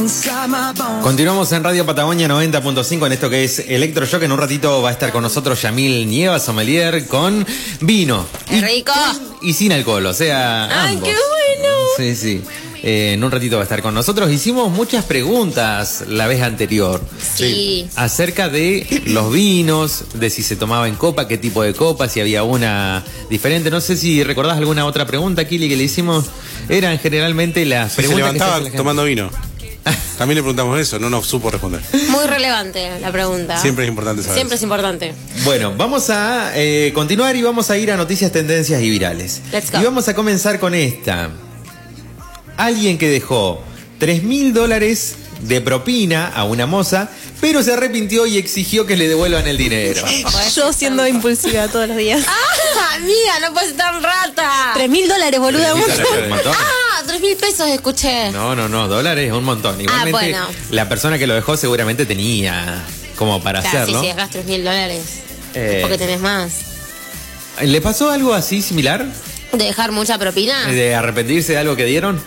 Continuamos en Radio Patagonia 90.5 en esto que es Electroshock. En un ratito va a estar con nosotros Yamil Nieva, sommelier, con vino. ¡Qué rico! Y sin alcohol, o sea, ¡ay, ambos. qué bueno! Sí, sí. En un ratito va a estar con nosotros. Hicimos muchas preguntas la vez anterior. Sí. Acerca de los vinos, de si se tomaba en copa, qué tipo de copa, si había una diferente. No sé si recordás alguna otra pregunta, Kili, que le hicimos. Eran generalmente las Si preguntas se levantaba que se tomando vino. También le preguntamos eso, no nos supo responder. Muy relevante la pregunta. Siempre es importante saber. Siempre es importante. Bueno, vamos a continuar y vamos a ir a noticias, tendencias y virales. Let's go. Y vamos a comenzar con esta. Alguien que dejó $3.000 de propina a una moza, pero se arrepintió y exigió que le devuelvan el dinero. Yo siendo impulsiva todos los días. ¡Ah, amiga! ¡No puedes ser tan rata! $3.000, boluda. $3.000 un montón. ¡Ah! 3.000 pesos escuché. No, dólares, un montón. Igualmente, bueno. la persona que lo dejó seguramente tenía como para Claro, hacerlo. si dejas $3.000, porque tenés más. ¿Le pasó algo así similar? ¿De dejar mucha propina? ¿De arrepentirse de algo que dieron?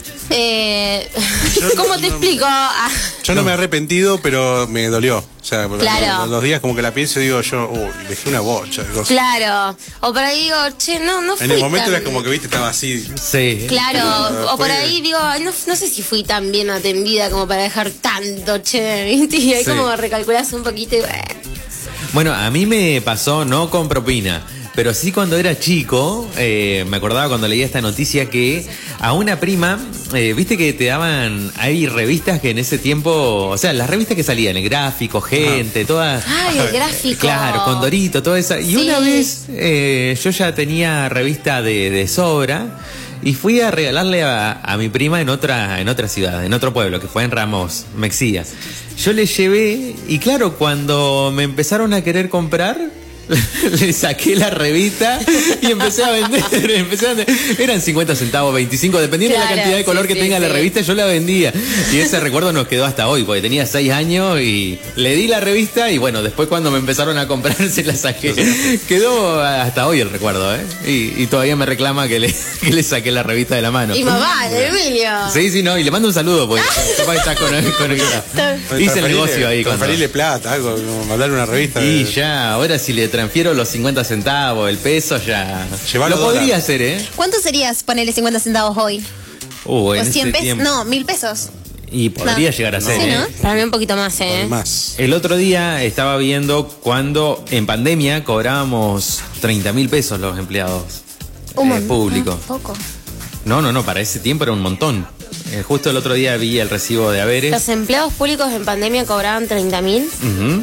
¿Cómo te explico? Ah, Yo no me he arrepentido, pero me dolió. O sea, Claro. los días como que la pienso y digo yo, dejé una bocha de cosas. claro. O por ahí digo, che, no fui En el momento tan... era como que, viste, estaba así. Sí. Claro, o por Fue- ahí digo, ay, no sé si fui tan bien atendida como para dejar tanto, che, ¿viste? Y ahí Sí. como recalculás un poquito y Bueno, a mí me pasó no con propina, pero sí cuando era chico, me acordaba cuando leía esta noticia que a una prima, viste que te daban, hay revistas que en ese tiempo, o sea, las revistas que salían, el gráfico, gente, todas... Ay, el gráfico. Claro, Condorito, toda esa. Y Sí. una vez yo ya tenía revista de sobra y fui a regalarle a mi prima en otra ciudad, en otro pueblo, que fue en Ramos, Mexía. Yo le llevé y claro, cuando me empezaron a querer comprar, le saqué la revista y empecé a vender. Eran 50 centavos, 25, dependiendo de la Claro, cantidad de color sí, que sí, tenga la sí. revista, yo la vendía. Y ese recuerdo nos quedó hasta hoy, porque tenía 6 años y le di la revista y bueno, después cuando me empezaron a comprar se la saqué. Quedó hasta hoy el recuerdo, ¿eh? Y todavía me reclama que le saqué la revista de la mano. Y mamá, Emilio. Sí, no, y le mando un saludo, porque capaz que está con hice el negocio ahí. Transferirle plata, algo, como mandarle una revista. Y ya, ahora si le transfiero los 50 centavos, el peso, ya. Llevalo Lo dólar. podría hacer, ¿eh? ¿Cuánto serías ponerle 50 centavos hoy? En ¿O ese 100 pesos? tiempo. No, 1.000 pesos. Y podría No. llegar a ser, Sí, ¿eh? ¿no? Para mí un poquito más, Además. El otro día estaba viendo cuando en pandemia cobrábamos 30.000 pesos los empleados públicos. Poco. No, para ese tiempo era un montón. Justo el otro día vi el recibo de haberes. Los empleados públicos en pandemia cobraban 30.000. Ujú.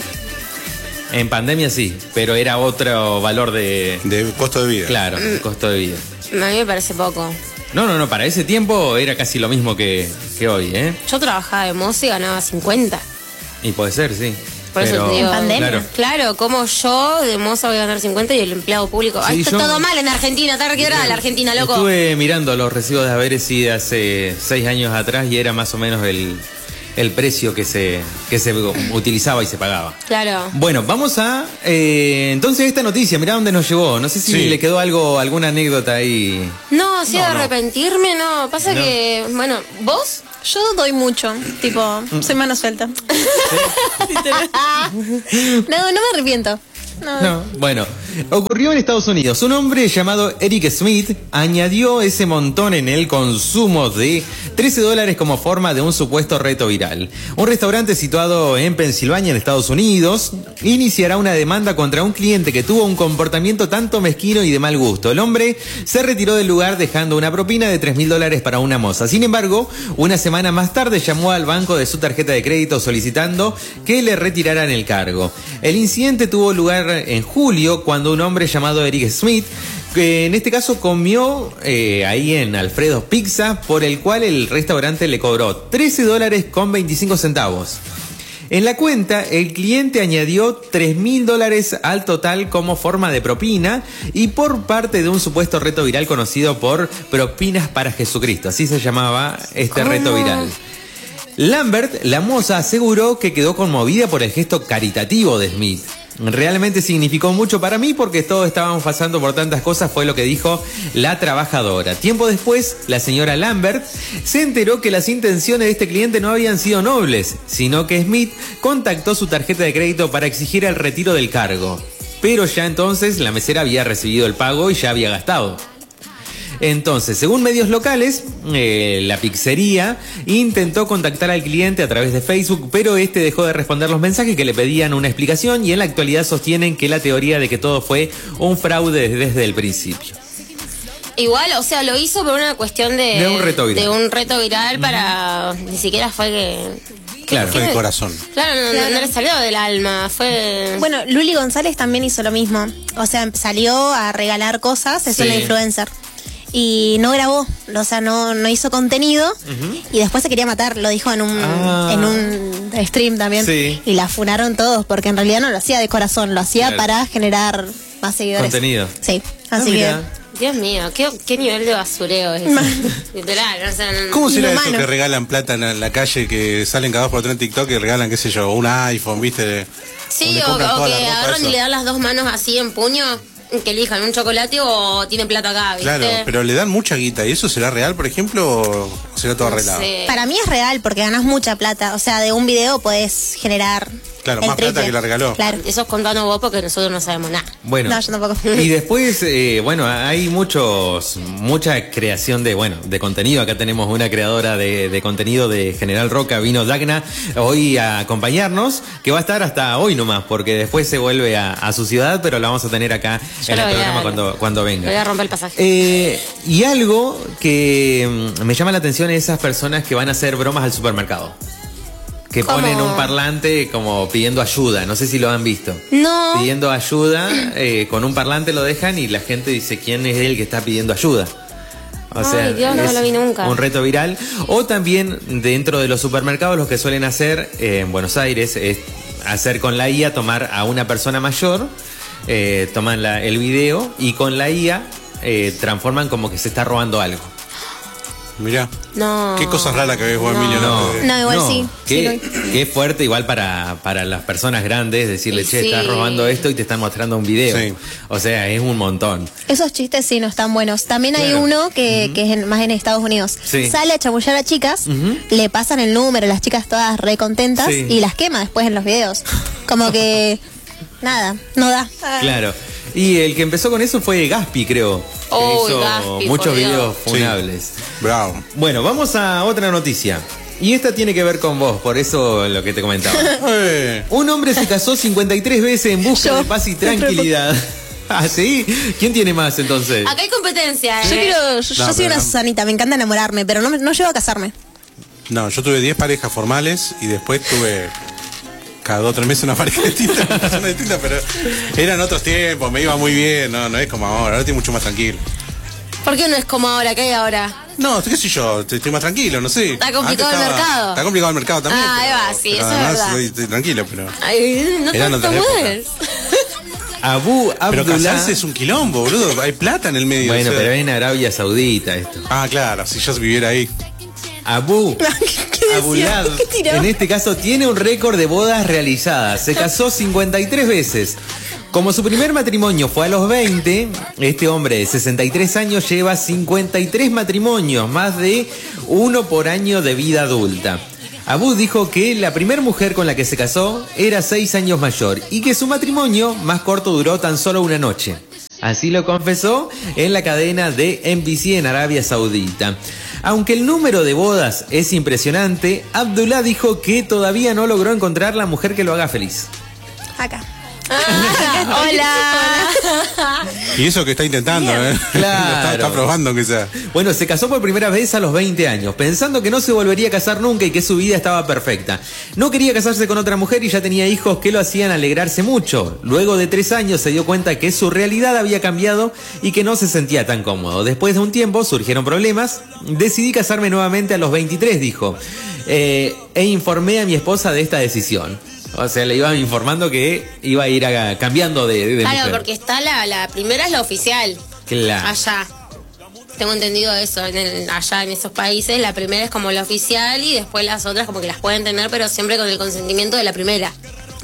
En pandemia sí, pero era otro valor de... De costo de vida. Claro, costo de vida. A mí me parece poco. No, para ese tiempo era casi lo mismo que hoy, ¿eh? Yo trabajaba de moza y ganaba 50. Y puede ser, sí. Por eso Pero, te digo. ¿En pandemia? Claro. Claro, como yo de moza voy a ganar 50 y el empleado público. Ay, Sí, está yo- todo mal en Argentina, está requebrada la Argentina, loco. Estuve mirando los recibos de haberes sí, de hace 6 años atrás y era más o menos el precio que se utilizaba y se pagaba. Claro. Bueno, vamos a entonces esta noticia, mirá dónde nos llevó. No sé si Sí. le quedó alguna anécdota ahí. No, así de No. arrepentirme, no. Pasa No. que, bueno, ¿vos? Yo doy mucho, tipo, soy mano suelta. Literal. No me arrepiento. No, bueno, ocurrió en Estados Unidos. Un hombre llamado Eric Smith añadió ese montón en el consumo de $13 como forma de un supuesto reto viral. Un restaurante situado en Pensilvania, en Estados Unidos, iniciará una demanda contra un cliente que tuvo un comportamiento tanto mezquino y de mal gusto. El hombre se retiró del lugar dejando una propina de $3.000 para una moza. Sin embargo, una semana más tarde llamó al banco de su tarjeta de crédito solicitando que le retiraran el cargo. El incidente tuvo lugar en julio cuando un hombre llamado Eric Smith, que en este caso comió ahí en Alfredo's Pizza, por el cual el restaurante le cobró $13.25. En la cuenta, el cliente añadió $3.000 al total como forma de propina y por parte de un supuesto reto viral conocido por Propinas para Jesucristo. Así se llamaba este reto viral. Lambert, la moza, aseguró que quedó conmovida por el gesto caritativo de Smith. Realmente significó mucho para mí porque todos estábamos pasando por tantas cosas, fue lo que dijo la trabajadora. Tiempo después, la señora Lambert se enteró que las intenciones de este cliente no habían sido nobles, sino que Smith contactó su tarjeta de crédito para exigir el retiro del cargo. Pero ya entonces la mesera había recibido el pago y ya había gastado. Entonces, según medios locales, la pizzería intentó contactar al cliente a través de Facebook, pero este dejó de responder los mensajes que le pedían una explicación y en la actualidad sostienen que la teoría de que todo fue un fraude desde el principio. Igual, o sea, lo hizo por una cuestión de un reto viral. De un reto viral para... Ni siquiera fue que... Claro. Fue de corazón. Claro, no le salió del alma, fue... Bueno, Luli González también hizo lo mismo. O sea, salió a regalar cosas, es una influencer. Y no grabó, o sea, no hizo contenido y después se quería matar, lo dijo en un stream también. Sí. Y la funaron todos porque en realidad no lo hacía de corazón, lo hacía para generar más seguidores. Contenido. Sí, así que... Dios mío, qué nivel de basureo es ese. Literal, o sea, ¿cómo será eso que regalan plata en la calle, que salen cada 2 por 3 en TikTok y regalan, qué sé yo, un iPhone, viste? Sí, o que agarran y le dan las dos manos así en puño, que elijan un chocolate o tienen plata acá, ¿viste? Claro, pero le dan mucha guita. ¿Y eso será real, por ejemplo, o será todo arreglado? sé. Para mí es real porque ganas mucha plata, o sea, de un video podés generar... Claro, el más triple. plata que la regaló. Claro. Eso es contando vos porque nosotros no sabemos nada. Bueno, No, yo tampoco. Y después, bueno, hay mucha creación de contenido. Acá tenemos una creadora de contenido de General Roca, vino Dagna, hoy a acompañarnos, que va a estar hasta hoy nomás, porque después se vuelve a su ciudad, pero la vamos a tener acá en el programa cuando venga. Le voy a romper el pasaje. Y algo que me llama la atención es esas personas que van a hacer bromas al supermercado. Que ¿Cómo? ponen un parlante como pidiendo ayuda, no sé si lo han visto. No. Pidiendo ayuda, con un parlante lo dejan y la gente dice quién es el que está pidiendo ayuda. O sea, ay, Dios, no lo vi nunca. Un reto viral. O también dentro de los supermercados lo que suelen hacer en Buenos Aires es hacer con la IA, tomar a una persona mayor, toman el video y con la IA transforman como que se está robando algo. Mirá. No. Qué cosas raras que ves, Juan Emilio. No, igual sí. Qué fuerte igual para las personas grandes decirle, che, estás robando esto y te están mostrando un video. Sí. O sea, es un montón. Esos chistes sí no están buenos. También hay uno que es más en Estados Unidos. Sí. Sale a chamullar a chicas, le pasan el número, las chicas todas re contentas y las quema después en los videos. Como que nada, no da. Claro. Y el que empezó con eso fue Gaspi, creo. Oh, hizo Gaspi, muchos videos funables. Sí. Bravo. Bueno, vamos a otra noticia. Y esta tiene que ver con vos, por eso lo que te comentaba. Un hombre se casó 53 veces en busca de paz y tranquilidad. ¿Ah, sí? ¿Quién tiene más entonces? Acá hay competencia, Yo soy una Susanita, me encanta enamorarme, pero no llego a casarme. No, yo tuve 10 parejas formales y después tuve cada 2 o 3 meses una pareja distinta, una persona distinta, pero eran otros tiempos, me iba muy bien, no es como ahora estoy mucho más tranquilo. ¿Por qué no es como ahora? ¿Qué hay ahora? No, qué sé yo, estoy más tranquilo, no sé. Está complicado el mercado. Está complicado el mercado también. Ah, ahí va, sí, eso es verdad. Estoy tranquilo, pero... Ay, no te mueves. Abu Abdullah. Pero casarse es un quilombo, boludo, hay plata en el medio. Bueno, pero es en Arabia Saudita esto. Ah, claro, si yo viviera ahí. Abu Abdullah, en este caso, tiene un récord de bodas realizadas. Se casó 53 veces. Como su primer matrimonio fue a los 20, este hombre de 63 años lleva 53 matrimonios, más de uno por año de vida adulta. Abu dijo que la primera mujer con la que se casó era 6 años mayor y que su matrimonio más corto duró tan solo una noche. Así lo confesó en la cadena de NBC en Arabia Saudita. Aunque el número de bodas es impresionante, Abdullah dijo que todavía no logró encontrar la mujer que lo haga feliz. Acá. Hola. Y eso que está intentando, Claro. está probando que sea. Bueno, se casó por primera vez a los 20 años, pensando que no se volvería a casar nunca y que su vida estaba perfecta. No quería casarse con otra mujer y ya tenía hijos que lo hacían alegrarse mucho. Luego de 3 años se dio cuenta que su realidad había cambiado y que no se sentía tan cómodo. Después de un tiempo surgieron problemas. Decidí casarme nuevamente a los 23, dijo. E informé a mi esposa de esta decisión. O sea, le iban informando que iba a ir cambiando de Claro, mujer. porque está la primera es la oficial. Claro. Allá. Tengo entendido eso, allá en esos países la primera es como la oficial y después las otras como que las pueden tener, pero siempre con el consentimiento de la primera.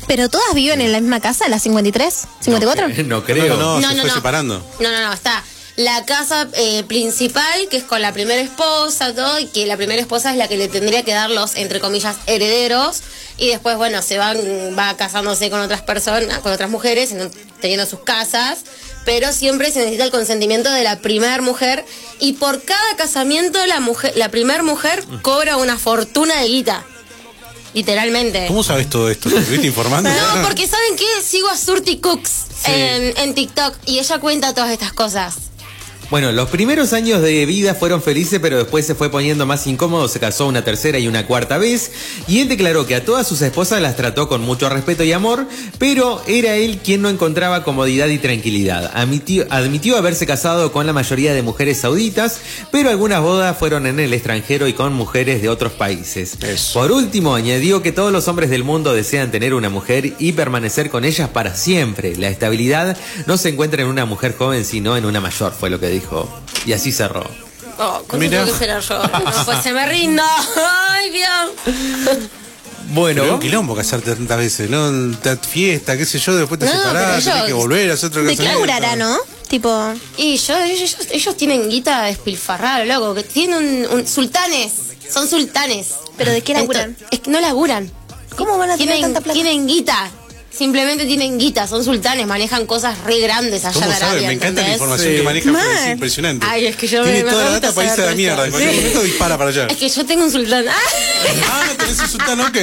¿Pero todas viven en la misma casa, las 53? ¿54? No creo. No, se fue separando. No, está la casa principal, que es con la primera esposa, todo, y que la primera esposa es la que le tendría que dar los, entre comillas, herederos, y después, bueno, va casándose con otras personas, con otras mujeres, teniendo sus casas, pero siempre se necesita el consentimiento de la primera mujer, y por cada casamiento la primera mujer cobra una fortuna de guita. Literalmente. ¿Cómo sabes todo esto? ¿Te estuviste informando? No, porque ¿saben qué? Sigo a Surti Cooks en TikTok y ella cuenta todas estas cosas. Bueno, los primeros años de vida fueron felices, pero después se fue poniendo más incómodo, se casó una tercera y una cuarta vez, y él declaró que a todas sus esposas las trató con mucho respeto y amor, pero era él quien no encontraba comodidad y tranquilidad. Admitió haberse casado con la mayoría de mujeres sauditas, pero algunas bodas fueron en el extranjero y con mujeres de otros países. Eso. Por último, añadió que todos los hombres del mundo desean tener una mujer y permanecer con ellas para siempre. La estabilidad no se encuentra en una mujer joven, sino en una mayor, fue lo que dijo. Y así cerró. ¿Cómo tengo que esperar yo? No, pues se me rindo. Ay, Dios. Bueno. Pero es un quilombo casarte tantas veces, ¿no? Fiesta, qué sé yo, después te separás, tenés que volver a hacer otro ¿De qué casamiento. laburará, no? Tipo... Y ellos tienen guita despilfarrada, loco, que tienen sultanes. Son sultanes. ¿Pero de qué laburan? Es que no laburan. ¿Cómo van a tener tanta plata? Tienen guita. Simplemente tienen guita, son sultanes, manejan cosas re grandes allá ¿Cómo en Arabia. sabes? Me encanta la ¿entendés? información que maneja, es impresionante. Ay, es que yo Tiene me toda la gusta data para irse a la saber mierda. En esto. cualquier momento dispara para allá. Es que yo tengo un sultán. Ah, tenés un sultán, ok.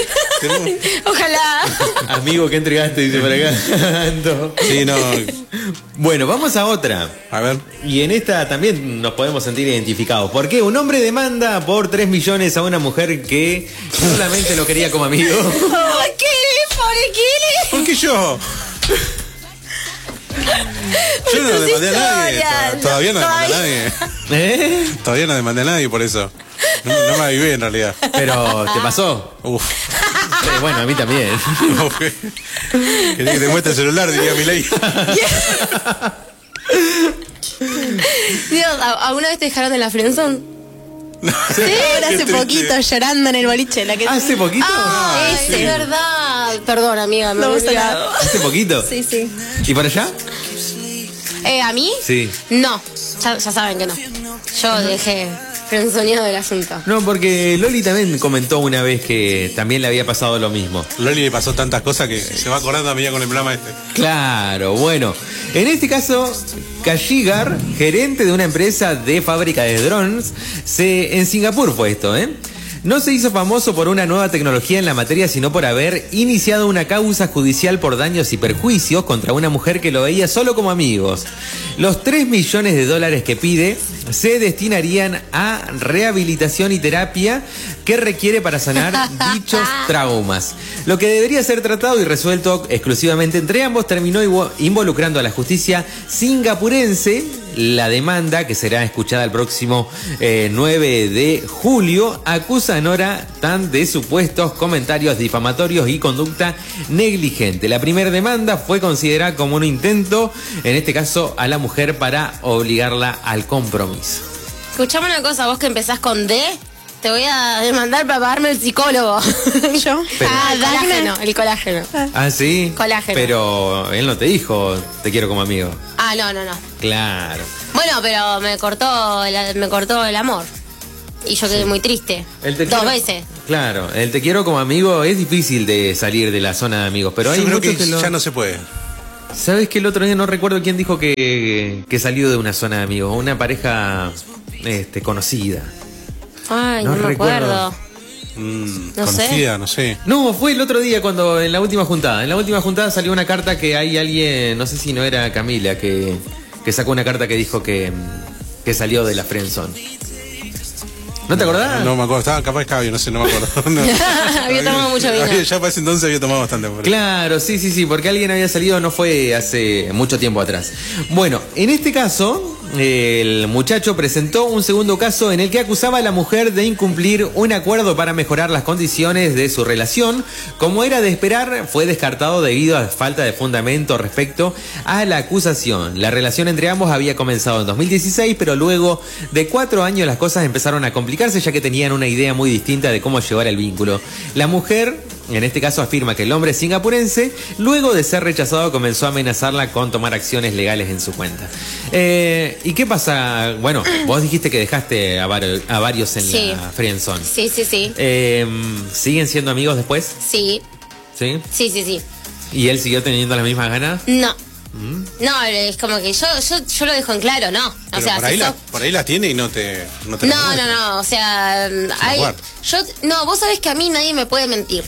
Ojalá. Amigo, ¿qué entregaste? Dice por acá. No. Sí, no. Bueno, vamos a otra. A ver. Y en esta también nos podemos sentir identificados. ¿Por qué? Un hombre demanda por 3 millones a una mujer que solamente lo quería como amigo. ¿Por qué? ¿Por qué yo? Yo no demandé a nadie. Todavía no demandé a nadie. ¿Eh? Todavía no demandé a nadie por eso. No me avivé en realidad. Pero, ¿te pasó? Uf. Bueno, a mí también. Quería que te muestre el celular, diría Milei. Dios, ¿alguna vez te dejaron en la friendzone? Sí, ahora hace poquito llorando en el boliche. ¿Hace poquito? Es verdad. Perdón, amiga, me No he pasa olvidado. nada. ¿Hace poquito? Sí, sí. ¿Y para allá? ¿A mí? Sí. No, ya saben que no. Yo dejé frenzoneado del asunto. No, porque Loli también comentó una vez que también le había pasado lo mismo. Loli le pasó tantas cosas que se va acordando a mí ya con el programa este. Claro, bueno. En este caso, Kashigar, gerente de una empresa de fábrica de drones, en Singapur fue esto, ¿eh? No se hizo famoso por una nueva tecnología en la materia, sino por haber iniciado una causa judicial por daños y perjuicios contra una mujer que lo veía solo como amigos. Los 3 millones de dólares que pide se destinarían a rehabilitación y terapia que requiere para sanar dichos traumas. Lo que debería ser tratado y resuelto exclusivamente entre ambos terminó involucrando a la justicia singapurense. La demanda, que será escuchada el próximo 9 de julio, acusa a Nora Tan de supuestos comentarios difamatorios y conducta negligente. La primera demanda fue considerada como un intento, en este caso, a la mujer para obligarla al compromiso. Escuchame una cosa, vos que empezás con D, te voy a demandar para pagarme el psicólogo. ¿Yo? Pero- El colágeno. Ah, sí. Colágeno. Pero él no te dijo, te quiero como amigo. Ah, no. Claro. Bueno, pero me cortó el amor. Y yo quedé muy triste. El te 2 quiero- veces. Claro, el te quiero como amigo es difícil de salir de la zona de amigos, pero hay Yo creo muchos que lo... ya no se puede. ¿Sabes que el otro día no recuerdo quién dijo que salió de una zona de amigos? Una pareja conocida. Ay, no me recuerdo. acuerdo. No Conocida, no sé. No, fue el otro día cuando en la última juntada. En la última juntada salió una carta que hay alguien, no sé si no era Camila, que sacó una carta que dijo que salió de la friendzone. ¿No te acordás? No me acuerdo, estaba capaz Cabio, no sé, no me acuerdo. No. Había tomado mucho vino. Ya para ese entonces había tomado bastante. Por eso. Claro, sí, porque alguien había salido, no fue hace mucho tiempo atrás. Bueno, en este caso, el muchacho presentó un segundo caso en el que acusaba a la mujer de incumplir un acuerdo para mejorar las condiciones de su relación. Como era de esperar, fue descartado debido a falta de fundamento respecto a la acusación. La relación entre ambos había comenzado en 2016, pero luego de 4 años las cosas empezaron a complicarse ya que tenían una idea muy distinta de cómo llevar el vínculo. La mujer en este caso afirma que el hombre singapurense, luego de ser rechazado, comenzó a amenazarla con tomar acciones legales en su cuenta. ¿Y qué pasa? Bueno, vos dijiste que dejaste a varios en la friendzone. Sí. ¿Siguen siendo amigos después? Sí. ¿Sí? Sí. ¿Y él siguió teniendo las mismas ganas? No. No, es como que yo lo dejo en claro, no. Pero o sea, por ahí las tiene y no te No, o sea, vos sabés que a mí nadie me puede mentir.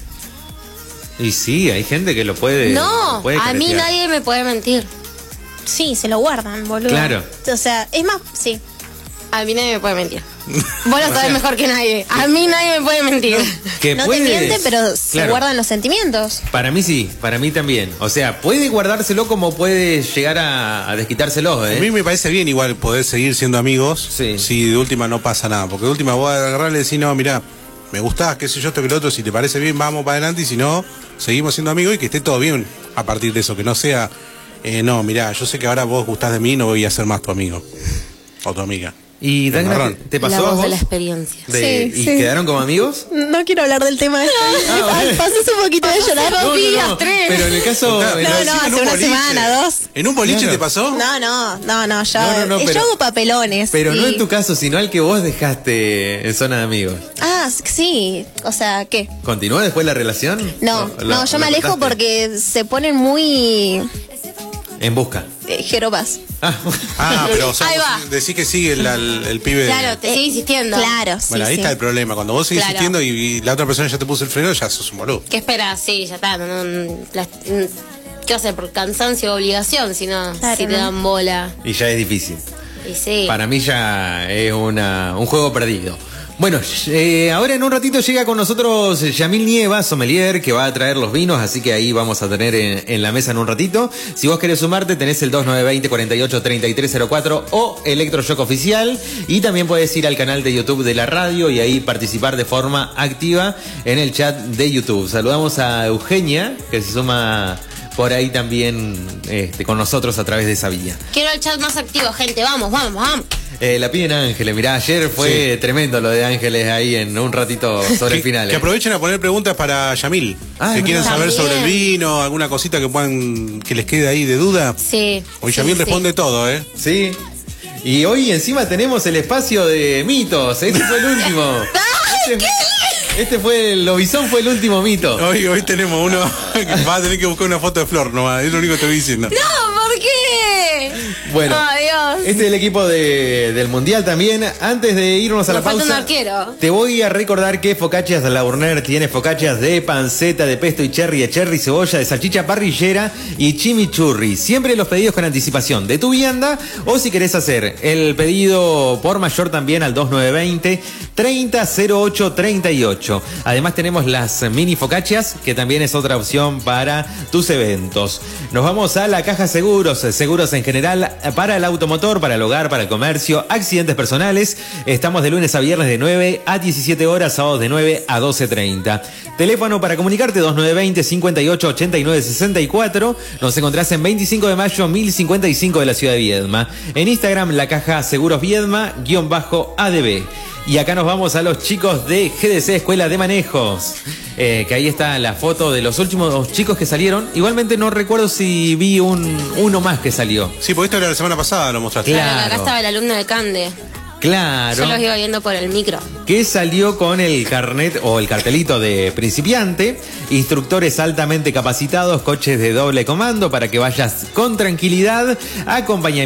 Y sí, hay gente que lo puede. No, puede a mí caretear. nadie me puede mentir. Sí, se lo guardan, boludo. Claro. O sea, es más, sí. A mí nadie me puede mentir. Vos lo sabés mejor que nadie. A mí nadie me puede mentir. Que No puede- te miente, pero se Claro. guardan los sentimientos. Para mí sí, para mí también. O sea, puede guardárselo como puede llegar a desquitárselo, A mí me parece bien igual poder seguir siendo amigos Sí. si de última no pasa nada. Porque de última vos agarrarle y decir, no, mirá, me gustás, qué sé yo, esto que lo otro, si te parece bien, vamos para adelante y si no, seguimos siendo amigos y que esté todo bien a partir de eso, que no sea, no, mirá, yo sé que ahora vos gustás de mí, no voy a ser más tu amigo o tu amiga. ¿Y Dagna, marrón. te pasó La a voz vos? de la experiencia. Sí, ¿Y sí. quedaron como amigos? No quiero hablar del tema. Pasas un poquito de llorar. Pero en el caso... Contá, en pero el- no, decime en hace un una boliche. semana, 2. ¿En un boliche Claro. te pasó? No, yo No, pero- hago papelones. Pero no y- en tu caso, sino al que vos dejaste en zona de amigos. Ah, sí, o sea, ¿qué? ¿Continuó después la relación? No, ¿La- yo la me alejo cortaste? porque se ponen muy En busca. jerobas. Ah, pero o sea, Ahí vos va. decís que sigue el pibe. Claro, te sigue insistiendo. Claro, sí, Bueno, ahí sí. está el problema. Cuando vos seguís Claro. insistiendo y la otra persona ya te puso el freno, ya sos un boludo. ¿Qué esperas? Sí, ya está. ¿Qué vas a hacer? ¿Por cansancio o obligación? Si no, Claro, si te ¿no? dan bola. Y ya es difícil. Y sí. Para mí ya es un juego perdido. Bueno, ahora en un ratito llega con nosotros Yamil Nieva, sommelier, que va a traer los vinos, así que ahí vamos a tener en la mesa en un ratito. Si vos querés sumarte, tenés el 2920-483304 o Electroshock Oficial. Y también puedes ir al canal de YouTube de la radio y ahí participar de forma activa en el chat de YouTube. Saludamos a Eugenia, que se suma por ahí también con nosotros a través de esa vía. Quiero el chat más activo, gente. Vamos. La piden Ángeles, mirá, ayer fue tremendo lo de Ángeles ahí en un ratito sobre el final. Que aprovechen a poner preguntas para Yamil. Ah, que es quieren verdad. saber sobre el También. vino, alguna cosita que les quede ahí de duda. Sí. Hoy sí, Yamil sí. responde todo, ¿eh? Sí. Y hoy encima tenemos el espacio de mitos. Este fue el último. Este fue el Lobizón, fue el último mito. Hoy tenemos uno que va a tener que buscar una foto de Flor nomás. Es lo único que te voy diciendo. No, ¿por qué? Bueno, Ay, Dios. este es el equipo del Mundial también. Antes de irnos a la Nos falta pausa, un arquero. te voy a recordar que Focaccias Laurner tiene focaccias de panceta, de pesto y cherry, de cherry, cebolla, de salchicha parrillera y chimichurri. Siempre los pedidos con anticipación de tu vianda, o si querés hacer el pedido por mayor también al 2920-300838. Además tenemos las mini focaccias, que también es otra opción para tus eventos. Nos vamos a la Caja Seguros, seguros en general para el automotor, para el hogar, para el comercio, accidentes personales. Estamos de lunes a viernes de 9 a 17 horas, sábados de 9 a 12:30. Teléfono para comunicarte 2920-5889-64. Nos encontrás en 25 de mayo 1055 de la ciudad de Viedma. En Instagram, la Caja Seguros Viedma-ADB. Y acá nos vamos a los chicos de GDC Escuela de Manejos, que ahí está la foto de los últimos chicos que salieron. Igualmente no recuerdo si vi uno más que salió. Sí, porque esto era la semana pasada, lo mostraste. Claro. Acá estaba el alumno de Cande. Claro. Yo los iba viendo por el micro. Que salió con el carnet o el cartelito de principiante, instructores altamente capacitados, coches de doble comando para que vayas con tranquilidad, acompañamiento